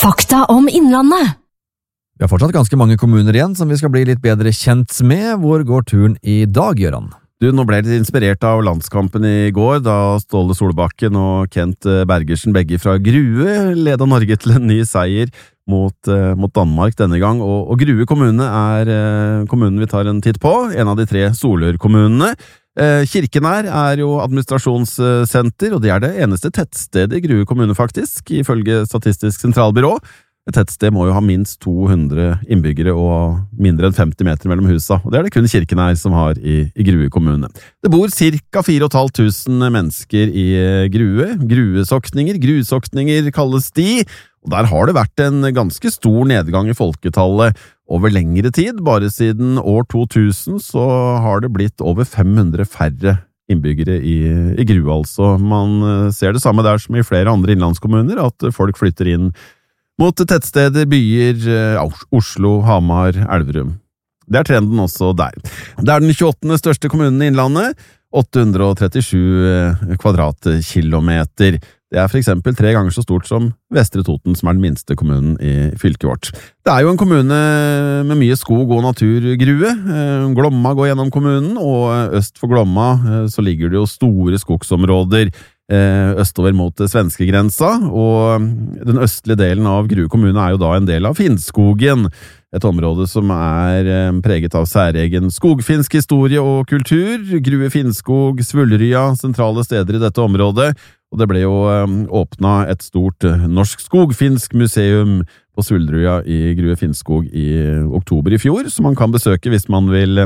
Fakta om Innlandet. Vi har fortsatt ganske mange kommuner igjen som vi skal bli litt bedre kjent med. Hvor går turen i dag, Gøran? Nå ble jeg litt inspirert av landskampen i går, da Ståle Solbakken og Kent Bergersen, begge fra Grue, ledet Norge til en ny seier mot Danmark denne gang. Og Grue kommune er kommunen vi tar en titt på, en av de 3 Solør-kommunene. Kirkenær er jo administrasjonssenter, og det er det eneste tettstedet i Grue kommune faktisk, ifølge Statistisk sentralbyrå. Et tettsted må jo ha minst 200 innbyggere og mindre enn 50 meter mellom husa, og det er det kun Kirkenær som har i Grue kommune. Det bor ca. 4.500 mennesker i Grue. Gruesokninger kalles de, og der har det vært en ganske stor nedgang i folketallet over lengre tid. Bare siden år 2000 så har det blitt over 500 færre innbyggere i Grue, altså. Man ser det samme der som i flere andre innlandskommuner, at folk flytter inn mot tettsteder, byer, Oslo, Hamar, Elverum. Det er trenden også der. Det er den 28. største kommunen i Innlandet, 837 kvadratkilometer. Det er for eksempel 3 ganger så stort som Vestre Toten, som er den minste kommunen i fylket vårt. Det er jo en kommune med mye skog og natur, Grue. Glomma går gjennom kommunen, og øst for Glomma så ligger det jo store skogsområder østover mot svenskegrensa, og den østlige delen av Grue kommune er jo da en del av Finnskogen, et område som er preget av særegen skogfinsk historie og kultur. Grue Finnskog, Svulrya, sentrale steder i dette området, og det ble jo åpnet et stort norsk skogfinsk museum på Svulrya i Grue Finnskog i oktober i fjor, som man kan besøke hvis man vil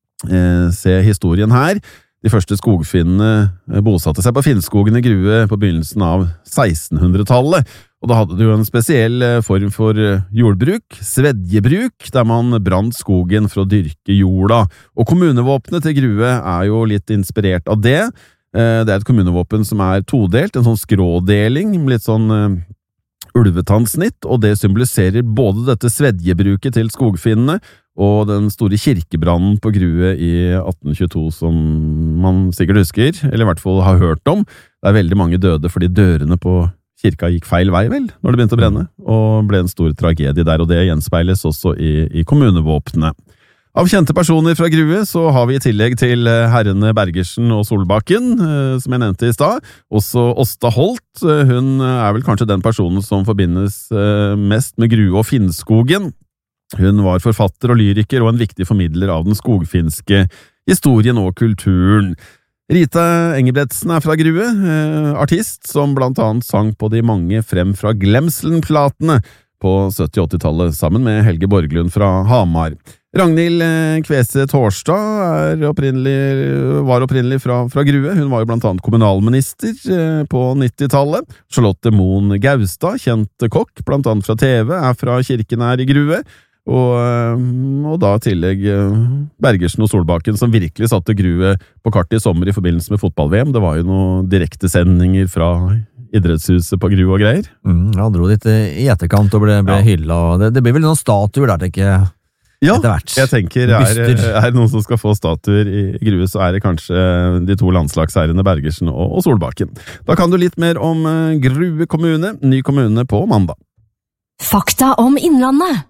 se historien her. De første skogfinnene bosatte seg på Finnskogen i Grue på begynnelsen av 1600-tallet, og da hadde det jo en spesiell form for jordbruk, svedjebruk, der man brant skogen for å dyrke jorda. Og kommunevåpenet til Grue er jo litt inspirert av det. Det er et kommunevåpen som er todelt, en sånn skrådeling, med litt sånn ulvetannssnitt, og det symboliserer både dette svedjebruket til skogfinnene, og den store kirkebrannen på Grue i 1822 som man sikkert husker, eller i hvert fall har hørt om. Det er veldig mange døde fordi dørene på kirka gikk feil vei vel, når det begynte å brenne, og ble en stor tragedie der, og det gjenspeiles også i kommunevåpnene. Av kjente personer fra Grue så har vi i tillegg til herrene Bergersen og Solbakken, som jeg nevnte i stad, også Åsta Holt. Hun er vel kanskje den personen som forbindes mest med Grue og Finnskogen. Hun var forfatter og lyriker og en viktig formidler av den skogfinske historien og kulturen. Rita Engebretsen er fra Grue, artist som blant annet sang på de mange Frem fra Glemselen-platene på 70-80-tallet, sammen med Helge Borglund fra Hamar. Ragnhild Kvese Tårstad var opprinnelig fra Grue. Hun var jo blant annet kommunalminister på 90-tallet. Charlotte Moen Gaustad, kjent kokk, blant annet fra TV, er fra Kirkenær i Grue. Og da tillegg Bergersen og Solbakken, som virkelig satte Grue på kartet i sommer i forbindelse med fotball-VM. Det var jo noen direktesendinger fra idrettshuset på Grue og greier. Han dro dit i etterkant og ble hyllet. Det blir vel noen statuer der, tenker jeg. Ja, etter hvert. Jeg tenker er noen som skal få statuer i Grue, så er det kanskje de 2 landslagsherrene Bergersen og Solbakken. Da kan du litt mer om Grue kommune, ny kommune på mandag. Fakta om Innlandet.